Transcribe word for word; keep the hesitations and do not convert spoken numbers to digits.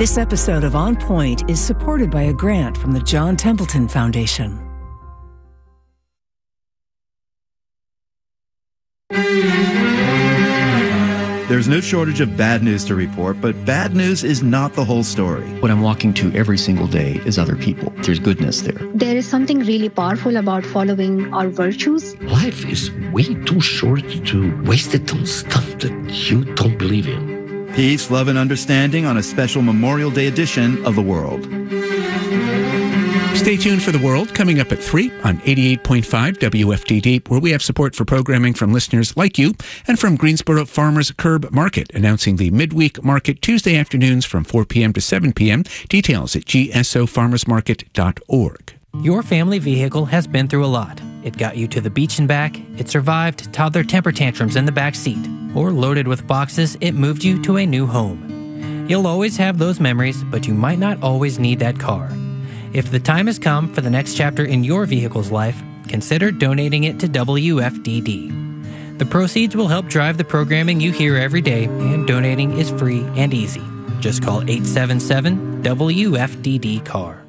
This episode of On Point is supported by a grant from the John Templeton Foundation. There's no shortage of bad news to report, but bad news is not the whole story. What I'm walking to every single day is other people. There's goodness there. There is something really powerful about following our virtues. Life is way too short to waste it on stuff that you don't believe in. Peace, love, and understanding on a special Memorial Day edition of The World. Stay tuned for The World, coming up at three on eighty-eight point five W F T D, where we have support for programming from listeners like you and from Greensboro Farmers Curb Market, announcing the midweek market Tuesday afternoons from four p.m. to seven p.m. Details at g s o farmers market dot org. Your family vehicle has been through a lot. It got you to the beach and back, it survived toddler temper tantrums in the back seat, or loaded with boxes, it moved you to a new home. You'll always have those memories, but you might not always need that car. If the time has come for the next chapter in your vehicle's life, consider donating it to W F D D. The proceeds will help drive the programming you hear every day, and donating is free and easy. Just call eight seven seven W F D D car.